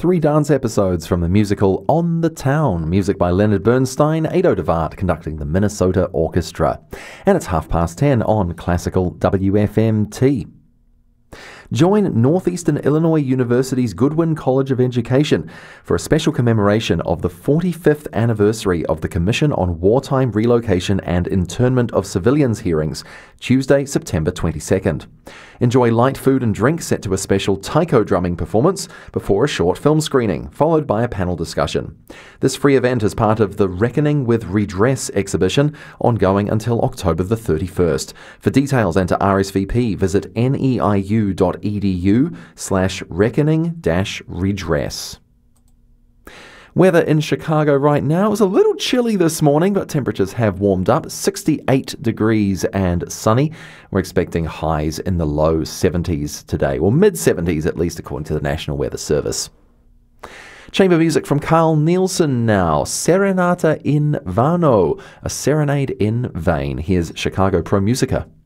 3 dance episodes from the musical On the Town, music by Leonard Bernstein, Ado DeVart conducting the Minnesota Orchestra. And it's 10:30 on Classical WFMT. Join Northeastern Illinois University's Goodwin College of Education for a special commemoration of the 45th anniversary of the Commission on Wartime Relocation and Internment of Civilians hearings, Tuesday, September 22nd. Enjoy light food and drink set to a special taiko drumming performance before a short film screening, followed by a panel discussion. This free event is part of the Reckoning with Redress exhibition, ongoing until October the 31st. For details and to RSVP, visit neiu.edu/reckoning-redress. Weather in Chicago right now is a little chilly this morning, but temperatures have warmed up. 68 degrees and sunny. We're expecting highs in the low 70s today, or mid-70s at least according to the National Weather Service. Chamber music from Carl Nielsen now. Serenata in Vano, a serenade in vain. Here's Chicago Pro Musica.